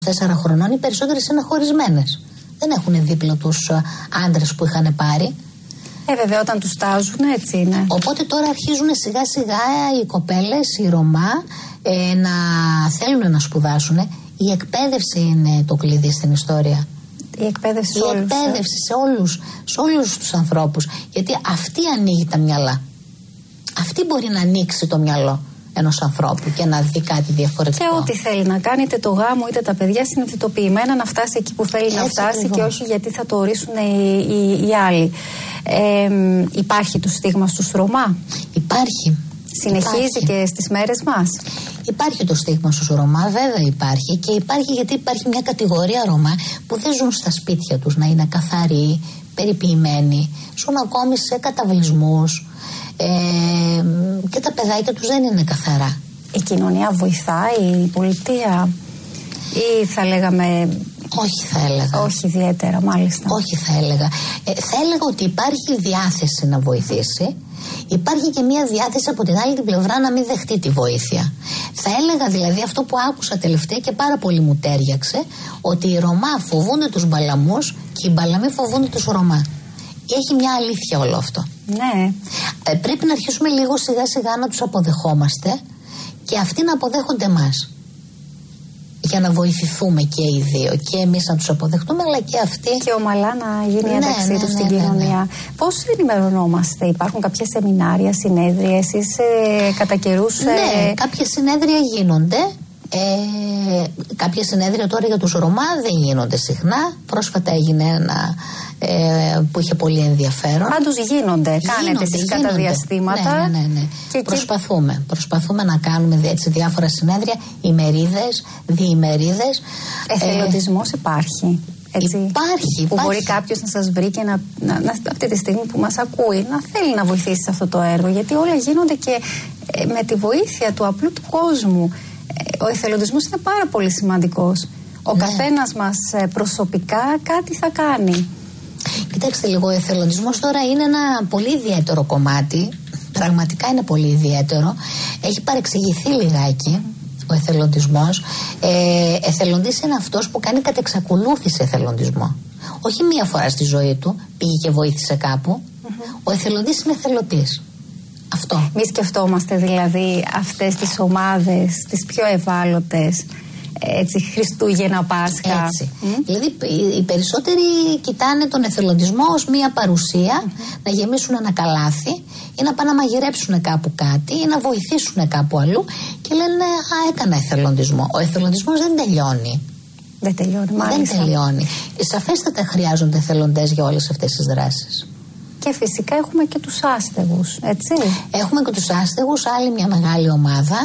4 χρονών οι περισσότερες είναι χωρισμένες. Δεν έχουν δίπλα τους άντρες που είχαν πάρει. Βέβαια, όταν τους τάζουν, έτσι είναι. Οπότε τώρα αρχίζουν σιγά σιγά οι κοπέλες, οι Ρωμά, να θέλουν να σπουδάσουν. Η εκπαίδευση είναι το κλειδί στην ιστορία. Η εκπαίδευση σε όλους τους ανθρώπους. Γιατί αυτή ανοίγει τα μυαλά. Αυτή μπορεί να ανοίξει το μυαλό ενός ανθρώπου και να δει κάτι διαφορετικό. Και ό,τι θέλει να κάνει, είτε το γάμο είτε τα παιδιά, συνειδητοποιημένα να φτάσει εκεί που θέλει να φτάσει ακριβώς. Και όχι γιατί θα το ορίσουν οι άλλοι. Υπάρχει το στίγμα στους Ρωμά? Υπάρχει. Συνεχίζει και στις μέρες μας? Υπάρχει το στίγμα στους Ρωμά, βέβαια υπάρχει. Και υπάρχει γιατί υπάρχει μια κατηγορία Ρωμά που δεν ζουν στα σπίτια τους να είναι καθαροί, περιποιημένοι. Ζουν ακόμη σε καταβλισμούς. Και τα παιδάκια τους δεν είναι καθαρά. Η κοινωνία βοηθάει, η πολιτεία, ή θα λέγαμε? Όχι, θα έλεγα. Όχι ιδιαίτερα, μάλιστα. Όχι, θα έλεγα. Θα έλεγα ότι υπάρχει διάθεση να βοηθήσει. Υπάρχει και μια διάθεση από την άλλη την πλευρά να μην δεχτεί τη βοήθεια. Θα έλεγα δηλαδή αυτό που άκουσα τελευταία και πάρα πολύ μου τέριαξε, ότι οι Ρωμά φοβούνται τους Μπαλαμούς και οι Μπαλαμοί φοβούνται τους Ρωμά. Έχει μια αλήθεια όλο αυτό. Ναι. Πρέπει να αρχίσουμε λίγο σιγά σιγά να τους αποδεχόμαστε και αυτοί να αποδέχονται εμάς. Για να βοηθηθούμε και οι δύο. Και εμείς να τους αποδεχτούμε, αλλά και αυτοί. Και ομαλά να γίνει η ένταξή τους στην κοινωνία. Πώς ενημερωνόμαστε? Υπάρχουν κάποια σεμινάρια, συνέδρια? Εσείς κατά καιρούς? Ναι, κάποια συνέδρια γίνονται. Κάποια συνέδρια τώρα για τους Ρωμά δεν γίνονται συχνά. Πρόσφατα έγινε ένα που είχε πολύ ενδιαφέρον. Πάντως γίνονται. Κάνετε εσείς κατά διαστήματα? Ναι. Και προσπαθούμε να κάνουμε έτσι διάφορα συνέδρια, ημερίδες, διημερίδες. Εθελοντισμός υπάρχει? Έτσι, υπάρχει. Που μπορεί κάποιος να σας βρει και να αυτή τη στιγμή που μας ακούει να θέλει να βοηθήσει σε αυτό το έργο, γιατί όλα γίνονται και με τη βοήθεια του απλού του κόσμου. Ο εθελοντισμός είναι πάρα πολύ σημαντικός. Ο καθένας μας προσωπικά κάτι θα κάνει. Κοιτάξτε λίγο, ο εθελοντισμός τώρα είναι ένα πολύ ιδιαίτερο κομμάτι. Πραγματικά είναι πολύ ιδιαίτερο. Έχει παρεξηγηθεί λιγάκι ο εθελοντισμός. Εθελοντής είναι αυτός που κάνει κατ' εξακολούθηση εθελοντισμό. Όχι μία φορά στη ζωή του πήγε και βοήθησε κάπου. Ο εθελοντής είναι εθελωτής. Αυτό. Μη σκεφτόμαστε δηλαδή αυτές τις ομάδες, τις πιο ευάλωτες, έτσι, Χριστούγεννα, Πάσχα. Έτσι. Δηλαδή οι περισσότεροι κοιτάνε τον εθελοντισμό ως μία παρουσία, να γεμίσουν ένα καλάθι ή να πάνε να μαγειρέψουν κάπου κάτι ή να βοηθήσουν κάπου αλλού και λένε έκανα εθελοντισμό. Ο εθελοντισμός δεν τελειώνει. Δεν τελειώνει, μάλιστα. Δεν τελειώνει. Σαφέστατα χρειάζονται εθελοντές για όλες αυτές τις δράσεις. Και φυσικά έχουμε και τους άστεγους, έτσι. Έχουμε και τους άστεγους, άλλη μια μεγάλη ομάδα.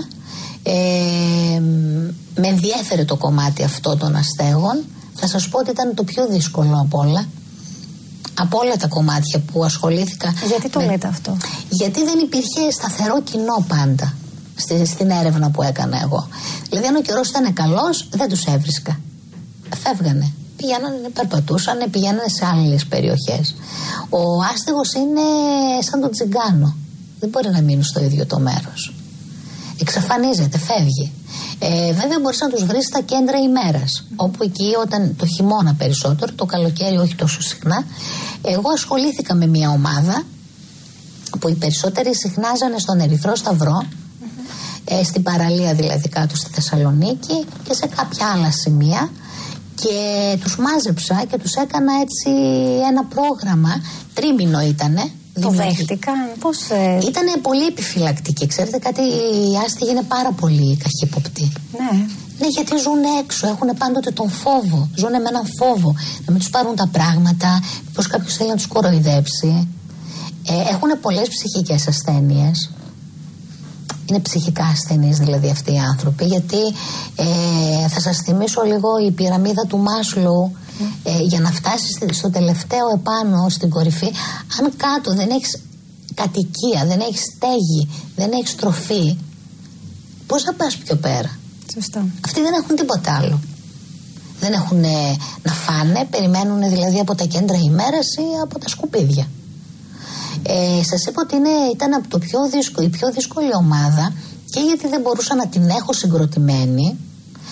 Με ενδιέφερε το κομμάτι αυτό των αστέγων. Θα σας πω ότι ήταν το πιο δύσκολο από όλα. Από όλα τα κομμάτια που ασχολήθηκα. Γιατί το λέτε αυτό? Γιατί δεν υπήρχε σταθερό κοινό πάντα στην έρευνα που έκανα εγώ. Δηλαδή αν ο καιρός ήταν καλός δεν τους έβρισκα. Φεύγανε. Πηγαίνανε, περπατούσανε, πηγαίνανε σε άλλες περιοχές. Ο άστεγος είναι σαν τον τσιγκάνο. Δεν μπορεί να μείνει στο ίδιο το μέρος. Εξαφανίζεται, φεύγει. Βέβαια μπορείς να τους βρεις στα κέντρα ημέρας, όπου εκεί όταν το χειμώνα περισσότερο, το καλοκαίρι όχι τόσο συχνά. Εγώ ασχολήθηκα με μια ομάδα που οι περισσότεροι συχνάζανε στον Ερυθρό Σταυρό, στην παραλία δηλαδή κάτω στη Θεσσαλονίκη και σε κάποια άλλα σημεία, και τους μάζεψα και τους έκανα έτσι ένα πρόγραμμα, τρίμηνο ήτανε. Το δέχτηκαν, πώς? Ήτανε πολύ επιφυλακτικοί. Ξέρετε κάτι, οι άστεγοι είναι πάρα πολύ καχύποπτοι. Ναι, γιατί ζουν έξω, έχουν πάντοτε τον φόβο. Ζουν με έναν φόβο να μην τους πάρουν τα πράγματα, πως κάποιος θέλει να τους κοροϊδέψει. Έχουν πολλές ψυχικές ασθένειες. Είναι ψυχικά ασθενείς δηλαδή αυτοί οι άνθρωποι, γιατί θα σας θυμίσω λίγο η πυραμίδα του Μάσλοου. Για να φτάσεις στο τελευταίο επάνω, στην κορυφή, αν κάτω δεν έχεις κατοικία, δεν έχεις στέγη, δεν έχεις τροφή, πώς θα πας πιο πέρα? Σωστά. Αυτοί δεν έχουν τίποτα άλλο. Δεν έχουν να φάνε, περιμένουν δηλαδή από τα κέντρα ημέρας ή από τα σκουπίδια. Σας είπα ότι ήταν από το η πιο δύσκολη ομάδα, και γιατί δεν μπορούσα να την έχω συγκροτημένη,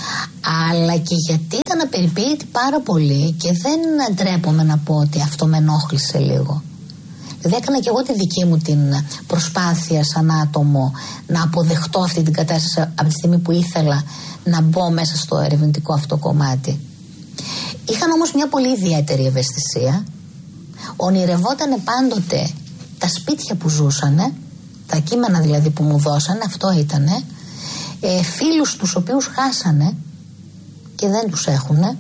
αλλά και γιατί ήταν απεριποίητη πάρα πολύ και δεν ντρέπομαι να πω ότι αυτό με ενόχλησε λίγο. Δηλαδή έκανα και εγώ τη δική μου την προσπάθεια σαν άτομο να αποδεχτώ αυτή την κατάσταση από τη στιγμή που ήθελα να μπω μέσα στο ερευνητικό αυτό κομμάτι. Είχαν όμως μια πολύ ιδιαίτερη ευαισθησία. Ονειρευότανε πάντοτε τα σπίτια που ζούσανε, τα κείμενα δηλαδή που μου δώσανε, αυτό ήτανε, φίλους τους οποίους χάσανε και δεν τους έχουνε,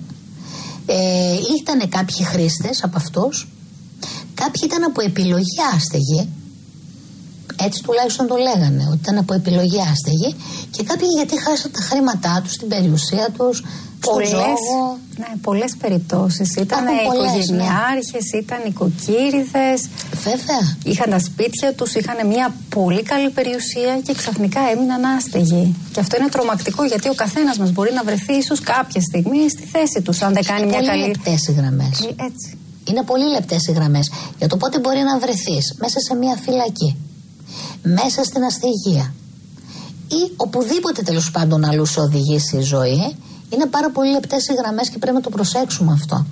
ήτανε κάποιοι χρήστες από αυτούς, κάποιοι ήταν από επιλογή άστεγοι, έτσι τουλάχιστον το λέγανε, ότι ήταν από επιλογή άστεγοι, και κάποιοι γιατί χάσαν τα χρήματά τους, την περιουσία τους, στο ζώο. Ναι, πολλές περιπτώσεις. Ήταν οικογενειάρχες, ήταν οικοκύριδες. Βέβαια. Είχαν τα σπίτια τους, είχαν μια πολύ καλή περιουσία και ξαφνικά έμειναν άστεγοι. Και αυτό είναι τρομακτικό, γιατί ο καθένας μας μπορεί να βρεθεί ίσως κάποια στιγμή στη θέση τους, αν δεν κάνει μια καλή. Είναι λεπτές οι γραμμές. Έτσι. Είναι πολύ λεπτές οι γραμμές για το πότε μπορεί να βρεθείς μέσα σε μια φυλακή, μέσα στην αστεγία ή οπουδήποτε τέλος πάντων αλλού σε οδηγήσει η ζωή. Είναι πάρα πολύ λεπτές οι γραμμές και πρέπει να το προσέξουμε αυτό.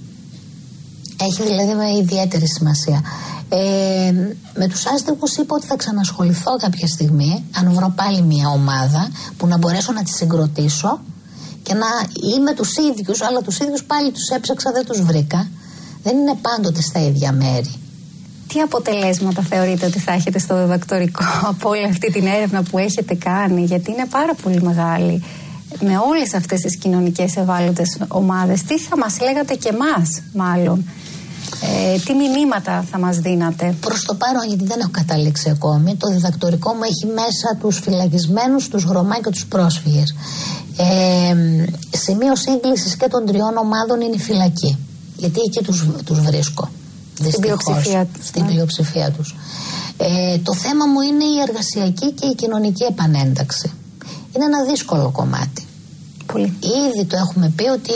Έχει δηλαδή με ιδιαίτερη σημασία. Με τους άστεγους είπα ότι θα ξανασχοληθώ κάποια στιγμή, αν βρω πάλι μια ομάδα που να μπορέσω να τη συγκροτήσω και να είμαι τους ίδιους, αλλά τους ίδιους πάλι τους έψαξα, δεν τους βρήκα. Δεν είναι πάντοτε στα ίδια μέρη. Τι αποτελέσματα θεωρείτε ότι θα έχετε στο διδακτορικό από όλη αυτή την έρευνα που έχετε κάνει, γιατί είναι πάρα πολύ μεγάλη, με όλες αυτές τις κοινωνικές ευάλωτες ομάδες? Τι θα μας λέγατε και εμάς μάλλον, τι μηνύματα θα μας δίνατε? Προς το παρόν, γιατί δεν έχω καταλήξει ακόμη, το διδακτορικό μου έχει μέσα τους φυλακισμένους, τους Ρωμά και τους πρόσφυγες. Σημείο σύγκλησης και των τριών ομάδων είναι η φυλακή, γιατί εκεί τους βρίσκω. Στην πλειοψηφία τους. Το θέμα μου είναι η εργασιακή και η κοινωνική επανένταξη. Είναι ένα δύσκολο κομμάτι. Πολύ. Ήδη το έχουμε πει ότι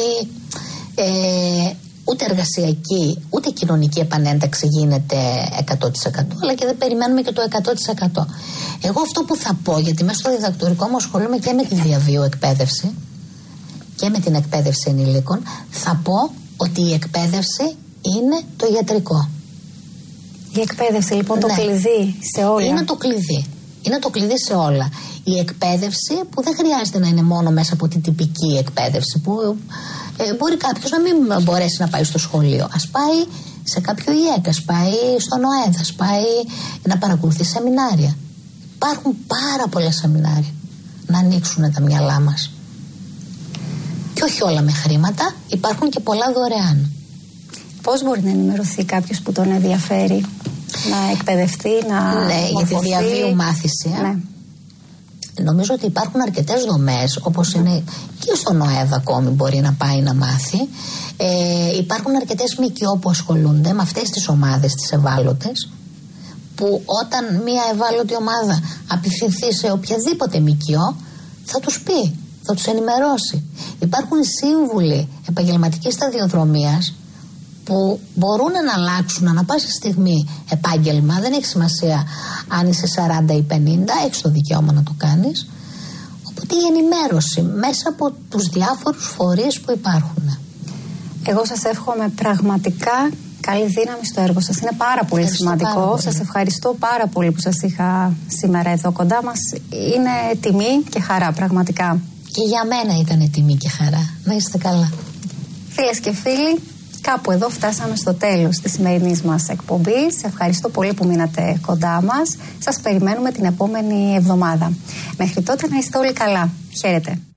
ούτε εργασιακή ούτε κοινωνική επανένταξη γίνεται 100%, αλλά και δεν περιμένουμε και το 100%. Εγώ αυτό που θα πω, γιατί μέσα στο διδακτορικό μου ασχολούμαι και με τη διαβίου εκπαίδευση και με την εκπαίδευση ενηλίκων, θα πω ότι η εκπαίδευση είναι το ιατρικό. Η εκπαίδευση λοιπόν, το κλειδί σε όλα. Είναι το κλειδί. Είναι το κλειδί σε όλα. Η εκπαίδευση που δεν χρειάζεται να είναι μόνο μέσα από την τυπική εκπαίδευση, που μπορεί κάποιος να μην μπορέσει να πάει στο σχολείο. Ας πάει σε κάποιο ΙΕΚ, ας πάει στον ΟΕΔ, ας πάει να παρακολουθεί σεμινάρια. Υπάρχουν πάρα πολλά σεμινάρια να ανοίξουν τα μυαλά μας. Και όχι όλα με χρήματα, υπάρχουν και πολλά δωρεάν. Πώς μπορεί να ενημερωθεί κάποιος που τον ενδιαφέρει να εκπαιδευτεί, να μορφωθεί? Για τη διαβίου μάθηση. Ναι. Νομίζω ότι υπάρχουν αρκετές δομές, όπως είναι και στον ΟΕΔ ακόμη μπορεί να πάει να μάθει. Υπάρχουν αρκετές ΜΚΟ που ασχολούνται με αυτές τις ομάδες, τις ευάλωτες, που όταν μια ευάλωτη ομάδα απευθυνθεί σε οποιαδήποτε ΜΚΟ θα τους πει, θα τους ενημερώσει. Υπάρχουν σύμβουλοι επαγγελματικής σταδιοδρομίας που μπορούν να αλλάξουν ανά πάσα στιγμή επάγγελμα. Δεν έχει σημασία αν είσαι 40 ή 50, έχεις το δικαίωμα να το κάνεις. Οπότε η ενημέρωση μέσα από τους διάφορους φορείς που υπάρχουν. Εγώ σας εύχομαι πραγματικά καλή δύναμη στο έργο σας. Είναι πάρα πολύ σημαντικό. Σας ευχαριστώ πάρα πολύ που σας είχα σήμερα εδώ κοντά μας. Είναι τιμή και χαρά πραγματικά. Και για μένα ήταν τιμή και χαρά. Να είστε καλά. Φίλες και φίλοι, κάπου εδώ φτάσαμε στο τέλος της σημερινής μας εκπομπής. Ευχαριστώ πολύ που μείνατε κοντά μας. Σας περιμένουμε την επόμενη εβδομάδα. Μέχρι τότε να είστε όλοι καλά. Χαίρετε.